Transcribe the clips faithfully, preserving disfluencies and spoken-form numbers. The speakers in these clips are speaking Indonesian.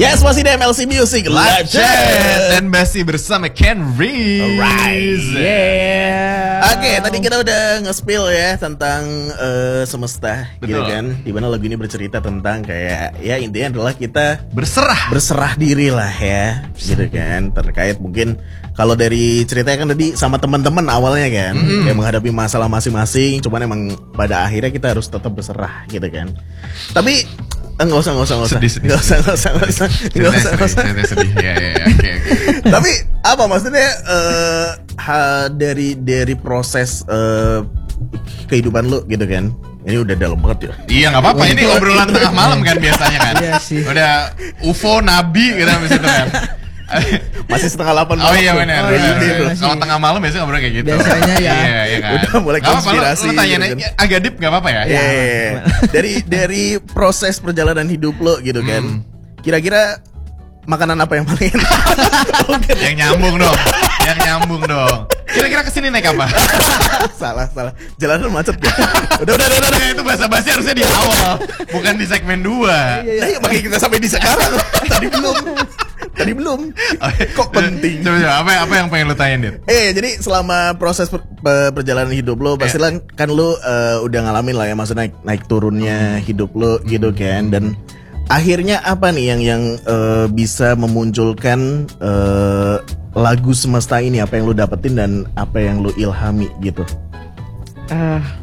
Yes, masih di M L C Music Live Chat dan masih bersama Ken Reese. Alright, yeah. Oke, okay, tadi kita udah nge-spill ya tentang uh, semesta. Betul. Gitu kan. Dimana lagu ini bercerita tentang kayak ya intinya adalah kita berserah berserah diri lah ya, gitu kan. Terkait mungkin kalau dari ceritanya kan tadi sama teman-teman awalnya kan, mm. kayak menghadapi masalah masing-masing. Cuman emang pada akhirnya kita harus tetap berserah gitu kan. Tapi Enggak usah, enggak usah, enggak usah. Sedih, sedih. Enggak usah, enggak usah, enggak usah. Enggak usah, enggak usah. Sedih, sedih. Ya, ya, ya. Oke, oke. Tapi apa maksudnya uh, ha, dari dari proses uh, kehidupan lu gitu kan? Ini udah dalam banget ya. Iya, enggak apa-apa. Ini obrolan tengah malam kan biasanya kan. Iya sih. Udah U F O nabi gitu habis itu kan. Masih setengah delapan malam. Oh iya benar. Oh, iya, iya, kalau tengah malam biasanya ngobrol kayak gitu. Biasanya ya. Iya, iya kan. Udah mulai konspirasi. Lu tanya gitu kan. agak deep enggak apa-apa ya? Iya. Yeah, yeah. Dari dari proses perjalanan hidup lo gitu kan. Hmm. Kira-kira makanan apa yang paling enak? Yang nyambung dong. Yang nyambung dong. Kira-kira kesini naik apa? salah, salah. Jalanan macet ya. Udah, udah, udah, udah. Nah, itu basa-basi harusnya di awal, bukan di segmen dua. Iya, iya. Nah, makanya kita sampai di sekarang. Tadi belum. Tadi belum. Kok penting? Coba, coba apa apa yang pengen lu tanyain, Dit? Eh, jadi selama proses per, per, perjalanan hidup lo, pasti yeah. kan lu uh, udah ngalamin lah ya, maksudnya naik naik turunnya hidup lo gitu kan. Dan akhirnya apa nih yang yang uh, bisa memunculkan uh, lagu semesta ini? Apa yang lu dapetin dan apa yang lu ilhami gitu? Ah. Uh,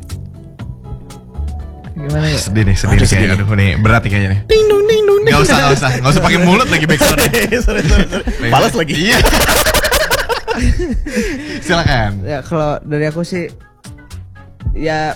gimana ya? Sedih nih, sedih nih kayak aduh nih, berat nih kayaknya nih. Ding dong ding dong. Gak usah, gak usah, gak usah pakai mulut lagi backsound. sorry, sorry, sorry. Balas lagi. Iya. Silakan. Ya kalau dari aku sih ya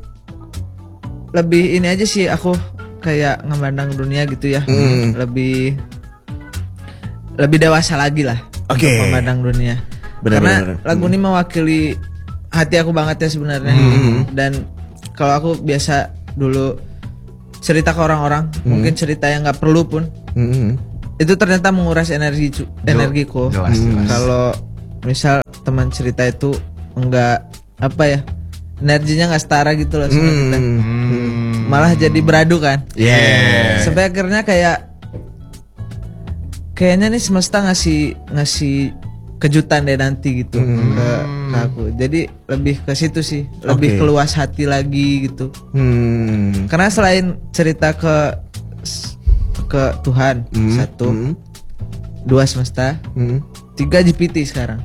lebih ini aja sih, aku kayak ngemandang dunia gitu ya. Mm. Lebih lebih dewasa lagi lah. Oke. Okay. Memandang dunia. Benar, Karena benar, lagu hmm. ini mewakili hati aku banget ya sebenarnya. Hmm. Dan kalau aku biasa dulu cerita ke orang-orang, hmm. mungkin cerita yang nggak perlu pun, hmm. itu ternyata menguras energi cu- energiku. Jelas, jelas. Kalau misal teman cerita itu enggak apa ya, energinya nggak setara gitu loh sama kita. Hmm. Malah jadi beradu kan. Yeah. Sampai akhirnya kayak kayaknya nih semesta ngasih ngasih kejutan deh nanti gitu hmm. ke, ke aku. Jadi lebih ke situ sih, lebih okay. keluas hati lagi gitu. Hmm. Karena selain cerita ke ke Tuhan hmm. satu, hmm. dua semesta, hmm. tiga G P T sekarang.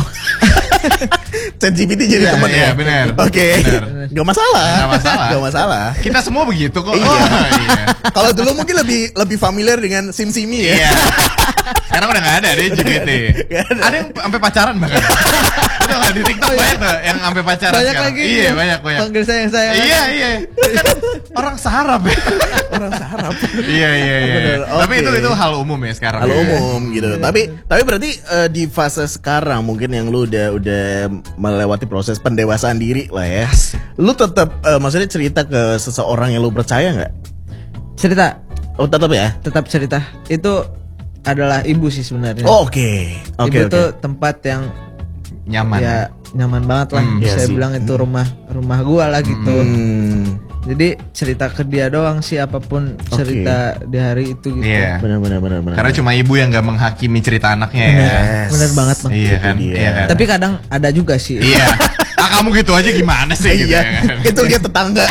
Chat G P T jadi ya, teman ya, ya. Benar. Oke. Okay. Gak masalah. Gak masalah. Gak masalah. Kita semua begitu kok. Iya. Oh, iya. Kalau dulu mungkin lebih lebih familiar dengan SimSimi ya. Iya. Sekarang udah gak ada deh G P T. Ada. ada yang sampai pacaran bahkan. Udah lah di TikTok banyak tuh yang sampai pacaran banyak sekarang. Lagi iya, banyak banyak. Panggil sayang sayang. Iya, iya. Kan orang seharap ya. Orang seharap. Iya, iya, iya. Bener, okay. Tapi itu itu hal umum ya sekarang. Hal ya. umum gitu. Yeah. Tapi tapi berarti uh, di fase sekarang mungkin yang lu udah udah melewati proses pendewasaan diri lah ya. Lu tetap uh, maksudnya cerita ke seseorang yang lu percaya nggak? Cerita. Oh tetap ya? Tetap cerita. Itu adalah ibu sih sebenarnya. Oh, oke. Oke Ibu okay. tuh tempat yang nyaman. Ya nyaman banget lah. Hmm, Saya iya bilang sih. itu rumah rumah gua lah gitu. Hmm. Jadi cerita ke dia doang sih apapun cerita okay. di hari itu gitu. Iya. Benar benar benar benar. Karena cuma ibu yang gak menghakimi cerita anaknya ya. Yes. Bener banget bang. Iya kan. Iya kan. Tapi kadang ada juga sih. Iya. Ah kamu gitu aja gimana sih gitu iya. ya kan? Itu dia tetangga.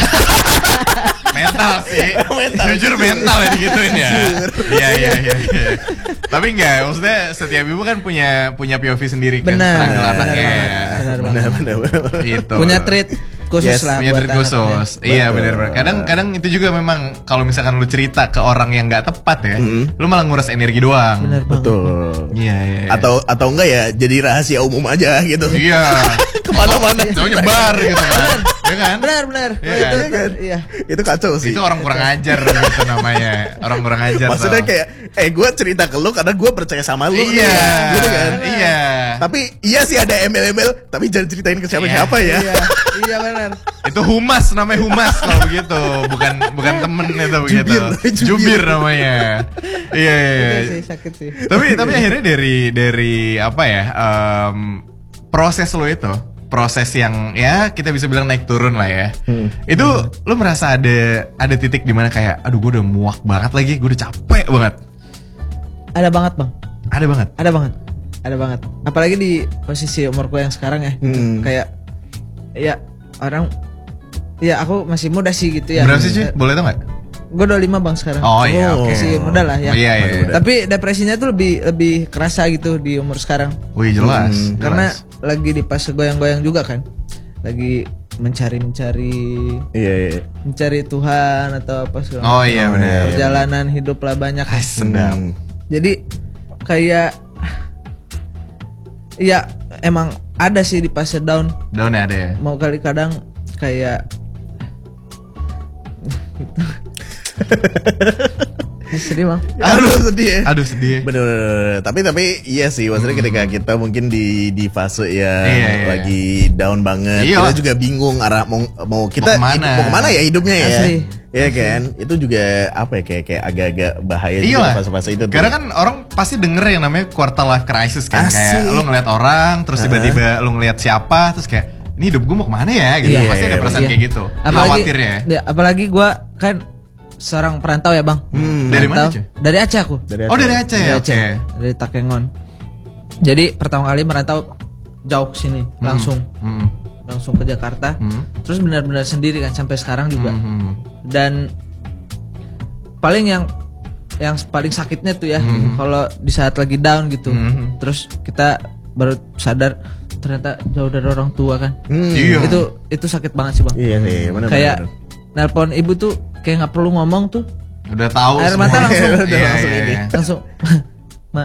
Mental sih. mental. Jujur mental ya digituin ya. Iya iya iya. Tapi enggak, maksudnya setiap ibu kan punya punya P O V sendiri kan. Benar. Anaknya. Benar Benar benar. Gitu. Punya treat khusus Yes, lah punya buat treat khusus. Iya benar-benar. Kadang-kadang itu juga memang kalau misalkan lu cerita ke orang yang nggak tepat ya, mm-hmm. lu malah nguras energi doang. Benar banget. Betul. Iya, iya, iya. Atau atau enggak ya jadi rahasia umum aja gitu. Iya. Kemana-mana. Coba nyebar gitu kan. Ya kan? Benar benar. Iya itu, kan? kan? Iya. Itu kacau sih. Itu orang kurang ajar gitu namanya. Orang kurang ajar. Maksudnya tau. kayak eh gue cerita ke lu karena gue percaya sama lu. Iya. Nih, gitu kan. Iya. Tapi iya sih ada embel-embel, tapi jangan ceritain ke siapa-siapa ya. Iya. Iya benar. Itu humas namanya humas kalau begitu, bukan bukan temen itu begitu. Jubir, jubir. Jubir namanya. Iya iya. iya. Sakit sih, sakit sih. Tapi tapi akhirnya dari dari apa ya? Um, proses lo itu, proses yang ya kita bisa bilang naik turun lah ya. Hmm. Itu hmm. lo merasa ada ada titik di mana kayak aduh gue udah muak banget lagi, gue udah capek banget. Ada banget bang. Ada banget. Ada banget. Ada banget. Apalagi di posisi umurku yang sekarang ya. Hmm. Kayak ya orang ya aku masih muda sih gitu ya. Berapa sih cuy? Boleh tau nggak? Gue dua puluh lima bang sekarang. Oh iya Oh. oke. Masih muda lah ya. Oh, iya, iya, iya. Tapi depresinya tuh lebih lebih kerasa gitu di umur sekarang. Wih jelas. Hmm, jelas. Karena lagi di fase goyang-goyang juga kan. Lagi mencari-mencari Iya, iya. mencari Tuhan atau apa segala Oh macam. iya benar. Perjalanan hidup lah banyak. Ah, sedap. Hmm. Jadi kayak ya emang ada sih di fase down. Down ya ada ya. Mau kali kadang kayak sedih bang. Aduh sedih ya. Aduh sedih. Bener, tapi tapi iya sih, maksudnya ketika kita mungkin di di fase yang Iya, iya. lagi down banget, Iya. kita juga bingung arah mau mau kita Mau kemana? hidup- mau kemana ya hidupnya ya, Asli. ya kan? Itu juga apa ya kayak kayak agak-agak bahaya Iya juga lah. di fase-fase itu. tuh. Karena kan orang pasti denger yang namanya quarter life crisis kan. Asik. Kayak lu ngeliat orang, terus tiba-tiba lu ngeliat siapa, terus kayak ini hidup gue mau kemana ya gitu. Iya, Pasti ada iya, perasaan Iya. kayak gitu. Khawatir ya. ya, apalagi gue kan seorang perantau ya bang. Hmm. Dari mana, Perantau. cuy? Dari Aceh aku. Dari Oh Aceh. dari Aceh ya. Dari Oke. Aceh. Dari Takengon. Jadi pertama kali merantau jauh ke sini langsung Hmm. langsung ke Jakarta. Hmm. Terus benar-benar sendiri kan sampai sekarang juga. Hmm. Dan paling yang yang paling sakitnya tuh ya kalau di saat lagi down gitu. Hmm. Terus kita baru sadar ternyata jauh dari orang tua kan. Hmm. Iya. Itu itu sakit banget sih bang. Iya sih, benar. Kayak nelpon ibu tuh kayak nggak perlu ngomong tuh Udah tahu. air semua. mata langsung Udah Iya, langsung iya, ini. iya. langsung ma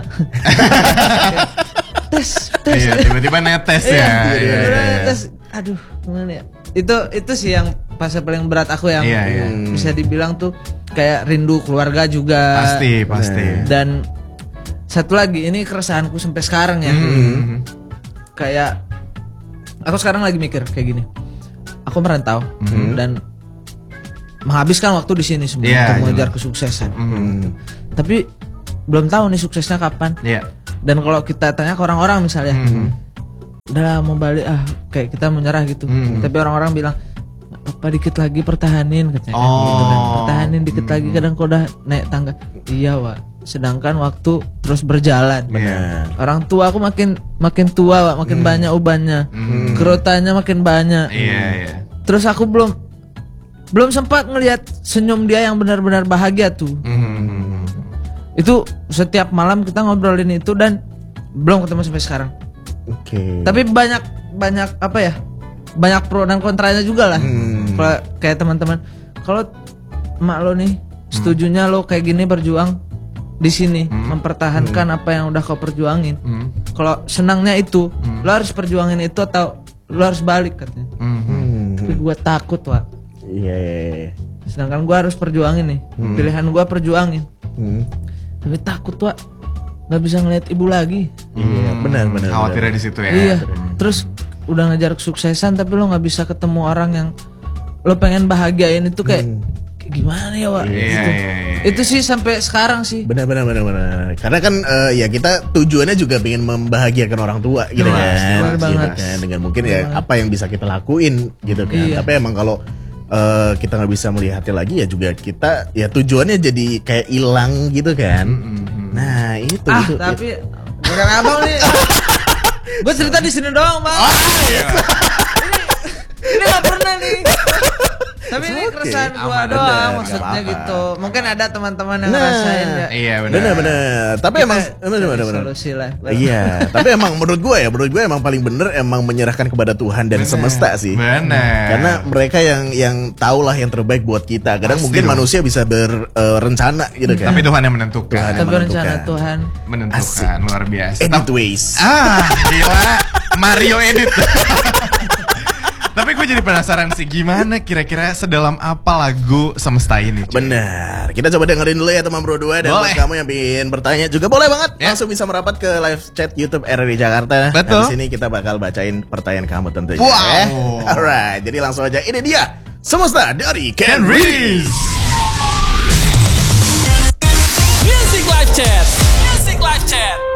tes tes Iya, tiba-tiba netes ya. Iya, Iya, tiba-tiba iya. tes aduh gimana ya itu itu sih yang fase paling berat aku yang Iya, iya. bisa dibilang tuh kayak rindu keluarga juga Pasti, pasti. dan satu lagi ini keresahanku sampai sekarang ya Hmm. kayak aku sekarang lagi mikir kayak gini aku merantau dan menghabiskan waktu di sini semua Iya, untuk mengejar jelas. kesuksesan Hmm. tapi belum tahu nih suksesnya kapan Iya. dan kalau kita tanya ke orang-orang misalnya Hmm. udah lah, mau balik ah kayak kita menyerah gitu Hmm. tapi orang-orang bilang apa dikit lagi pertahanin katanya kan, Oh. gitu kan. Pertahanin dikit Hmm. lagi kadang kau udah naik tangga iya Wak sedangkan waktu terus berjalan Iya. orang tua aku makin makin tua Wak makin banyak ubannya Hmm. kerutannya makin banyak Iya, iya. terus aku belum belum sempat ngelihat senyum dia yang benar-benar bahagia tuh Hmm. itu setiap malam kita ngobrolin itu dan belum ketemu sampai sekarang Oke. tapi banyak banyak apa ya banyak pro dan kontranya juga lah Hmm. kalau kayak teman-teman kalau emak lo nih setujunya lo kayak gini berjuang di sini mempertahankan apa yang udah kau perjuangin Hmm. kalau senangnya itu lo harus perjuangin itu atau lo harus balik katanya Hmm. Hmm. tapi gue takut Wak Iya, iya, iya. sedangkan gue harus perjuangin nih pilihan gue perjuangin Hmm. tapi takut Wak nggak bisa ngeliat ibu lagi Iya, benar, benar. Khawatirnya di situ ya. iya terus udah ngejar kesuksesan tapi lo nggak bisa ketemu orang yang lo pengen bahagiain itu kayak, kayak gimana ya Wak Iya, gitu. iya, iya. Itu sih sampai sekarang sih Benar, benar, benar, benar. Karena kan eh, ya kita tujuannya juga pengen membahagiakan orang tua gitu Jelas, kan. jelas Gitu banget. kan. Dengan mungkin ya apa yang bisa kita lakuin gitu kan. Iya. Tapi emang kalau eh, kita nggak bisa melihatnya lagi ya juga kita ya tujuannya jadi kayak hilang gitu kan. Nah itu ah itu. tapi bukan abang nih gue cerita di sini doang bang Iya. ini nggak pernah nih tapi ini Oke, keresahan gue aman, doang bener, maksudnya nggak apa-apa. gitu mungkin ada teman-teman yang Nah, ngerasain ya Iya benar. Benar, benar. Tapi Kita emang cari benar, benar, benar. solusi lah Iya, tapi emang menurut gue ya, menurut gue emang paling bener emang menyerahkan kepada Tuhan dan Bener. semesta sih. Benar. Karena mereka yang yang tahulah yang terbaik buat kita. Kadang Pasti mungkin dong. manusia bisa berencana gitu kan. Tapi Tuhan yang menentukan. Tuhan yang tapi rencana menentukan. Tuhan Menentukan luar biasa. Edit ways. Ah, gila. Mario edit. Tapi gue jadi penasaran sih gimana kira-kira sedalam apa lagu Semesta ini. cuy? Benar. Kita coba dengerin dulu ya teman Bro dua dan Boleh. buat kamu yang ingin bertanya juga boleh banget Ya. langsung bisa merapat ke live chat YouTube R R I Jakarta. Betul. Nah, di sini kita bakal bacain pertanyaan kamu tentunya. Wow. ya. Alright, jadi langsung aja ini dia Semesta dari Ken Ken Reese. Reese. Music Live Chat. Music Live Chat.